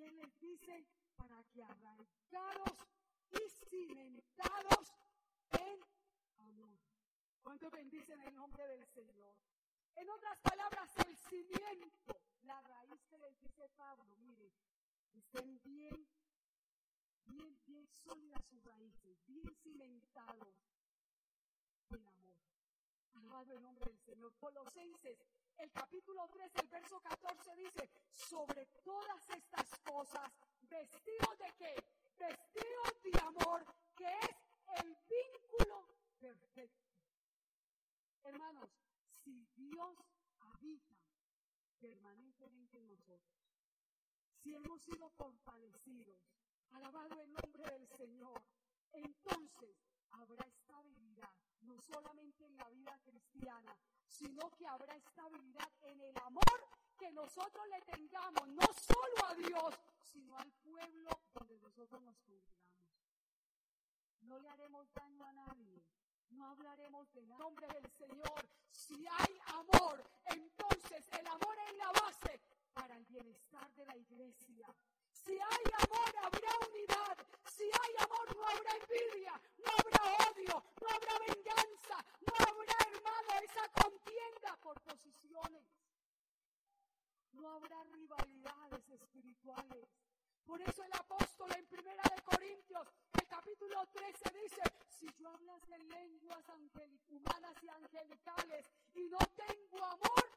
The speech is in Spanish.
él les dice, para que arraigados y cimentados en amor. ¿Cuántos bendicen el nombre del Señor? En otras palabras, el cimiento, la raíz que les dice Pablo, mire, estén bien sólidas sus raíces, bien cimentados en amor. Alabado el nombre del Señor. Colosenses, el capítulo 3, el verso 14 dice, sobre todas estas cosas, vestidos de ¿qué? Vestidos de amor, que es el vínculo perfecto. Hermanos, si Dios habita permanentemente en nosotros, si hemos sido fortalecidos, alabado el nombre del Señor, entonces habrá estabilidad, no solamente en la vida cristiana, sino que habrá estabilidad en el amor que nosotros le tengamos, no solo a Dios, sino al pueblo donde nosotros nos congregamos. No le haremos daño a nadie, no hablaremos del nombre del Señor. Si hay amor, entonces el amor es la base para el bienestar de la iglesia. Si hay amor, habrá unidad. Si hay amor, no habrá envidia, no habrá odio, no habrá venganza, no habrá, hermano, esa contienda por posiciones. No habrá rivalidades espirituales. Por eso el apóstol en 1 Corintios, el capítulo 13 dice, si yo hablase en lenguas humanas y angelicales y no tengo amor,